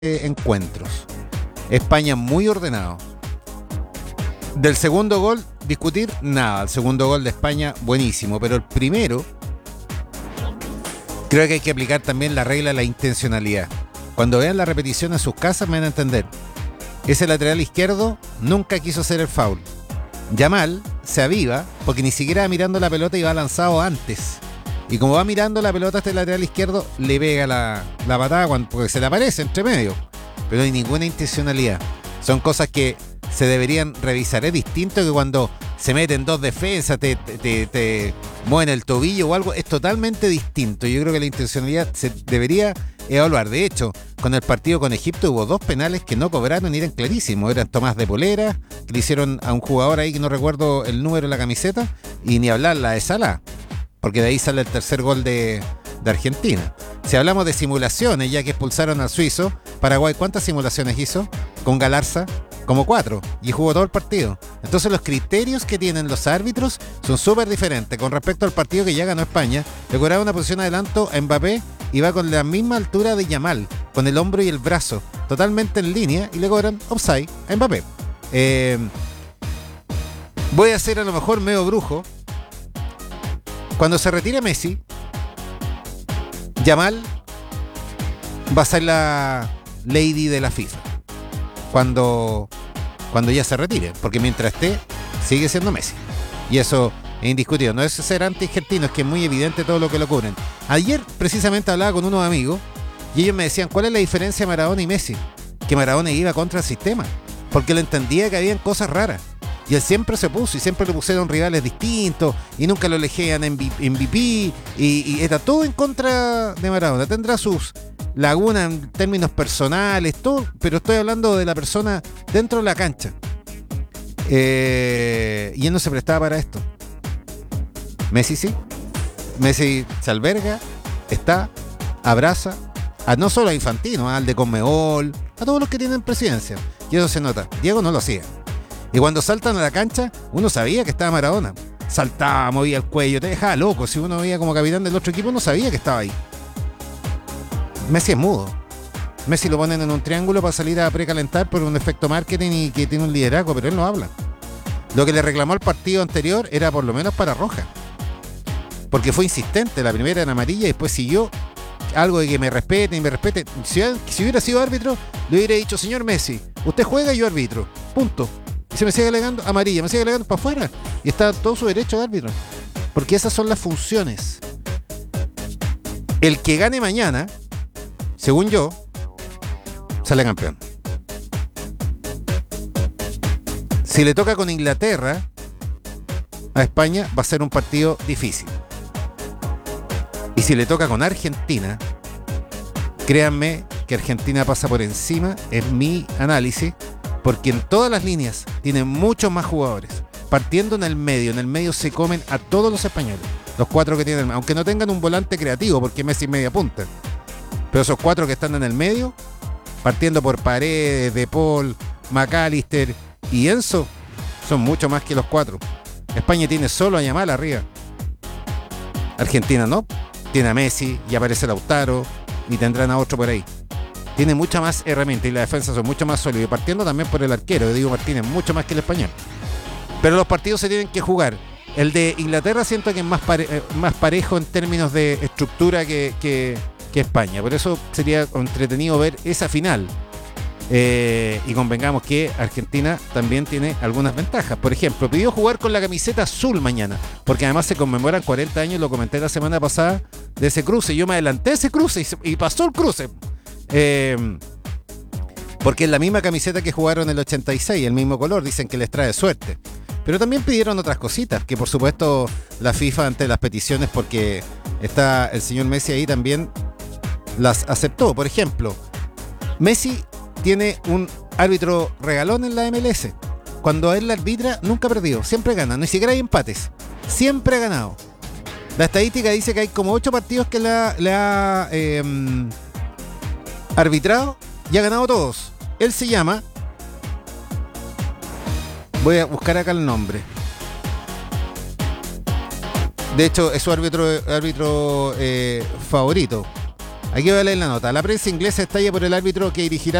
encuentros. España muy ordenado. Del segundo gol, discutir nada. El segundo gol de España, buenísimo. Pero el primero, creo que hay que aplicar también la regla de la intencionalidad. Cuando vean la repetición en sus casas me van a entender. Ese lateral izquierdo nunca quiso hacer el foul. Yamal se aviva porque ni siquiera va mirando la pelota y va lanzado antes. Y como va mirando la pelota a este lateral izquierdo, le pega la patada porque se le aparece entre medio. Pero no hay ninguna intencionalidad. Son cosas que se deberían revisar. Es distinto que cuando se meten dos defensas, te mueven el tobillo o algo. Es totalmente distinto. Yo creo que la intencionalidad se debería evaluar. De hecho, con el partido con Egipto hubo dos penales que no cobraron y eran clarísimos. Eran Tomás de Polera, que le hicieron a un jugador ahí que no recuerdo el número de la camiseta, y ni hablar la de Salah, porque de ahí sale el tercer gol de Argentina. Si hablamos de simulaciones, ya que expulsaron al suizo, Paraguay, ¿cuántas simulaciones hizo? Con Galarza, como 4, y jugó todo el partido. Entonces los criterios que tienen los árbitros son súper diferentes. Con respecto al partido que ya ganó España, le cobraron una posición de adelanto a Mbappé y va con la misma altura de Yamal, con el hombro y el brazo, totalmente en línea, y le cobran offside a Mbappé. Voy a ser a lo mejor medio brujo. Cuando se retire Messi, Yamal va a ser la lady de la FIFA. Cuando ya se retire. Porque mientras esté, sigue siendo Messi. Y eso es indiscutido. No es ser anti-argentino, es que es muy evidente todo lo que le ocurren. Ayer precisamente hablaba con unos amigos y ellos me decían, ¿cuál es la diferencia de Maradona y Messi? Que Maradona iba contra el sistema. Porque él entendía que habían cosas raras. Y él siempre se puso, y siempre le pusieron rivales distintos, y nunca lo elegían en MVP, y era todo en contra de Maradona. Tendrá sus lagunas en términos personales, todo, pero estoy hablando de la persona dentro de la cancha. Y él no se prestaba para esto. Messi sí. Messi se alberga, está, abraza, no solo a Infantino, al de Conmebol, a todos los que tienen presidencia. Y eso se nota. Diego no lo hacía. Y cuando saltan a la cancha, uno sabía que estaba Maradona. Saltaba, movía el cuello, te dejaba loco. Si uno veía como capitán del otro equipo, no sabía que estaba ahí. Messi es mudo. Messi lo ponen en un triángulo para salir a precalentar por un efecto marketing y que tiene un liderazgo, pero él no habla. Lo que le reclamó el partido anterior era por lo menos para roja. Porque fue insistente. La primera en amarilla y después siguió algo de que me respeten y me respeten. Si hubiera sido árbitro, le hubiera dicho, señor Messi, usted juega y yo arbitro. Punto. Y se me sigue alegando amarilla, me sigue alegando para afuera. Y está todo su derecho de árbitro. Porque esas son las funciones. El que gane mañana, según yo, sale campeón. Si le toca con Inglaterra a España, va a ser un partido difícil. Y si le toca con Argentina, créanme que Argentina pasa por encima, es mi análisis, porque en todas las líneas tienen muchos más jugadores. Partiendo en el medio se comen a todos los españoles. Los 4 que tienen, aunque no tengan un volante creativo, porque Messi es media punta. Pero esos 4 que están en el medio, partiendo por Paredes, De Paul, McAllister y Enzo, son mucho más que los 4. España tiene solo a Yamal arriba. Argentina no. Tiene a Messi y aparece Lautaro y tendrán a otro por ahí. Tiene mucha más herramienta y la defensa son mucho más sólidos. Partiendo también por el arquero, Diego Martínez, mucho más que el español. Pero los partidos se tienen que jugar. El de Inglaterra siento que es más parejo en términos de estructura que España. Por eso sería entretenido ver esa final. Y convengamos que Argentina también tiene algunas ventajas. Por ejemplo, pidió jugar con la camiseta azul mañana, porque además se conmemoran 40 años, lo comenté la semana pasada, de ese cruce. Yo me adelanté a ese cruce y pasó el cruce. Porque es la misma camiseta que jugaron en el 86, el mismo color, dicen que les trae suerte. Pero también pidieron otras cositas, que por supuesto la FIFA ante las peticiones, porque está el señor Messi ahí, también las aceptó. Por ejemplo, Messi tiene un árbitro regalón en la MLS. Cuando él la arbitra, nunca ha perdido, siempre gana, ni siquiera hay empates, siempre ha ganado. La estadística dice que hay como 8 partidos que le ha arbitrado y ha ganado todos. Él se llama, voy a buscar acá el nombre, de hecho es su árbitro favorito, Aquí voy a leer la nota. La prensa inglesa estalla por el árbitro que dirigirá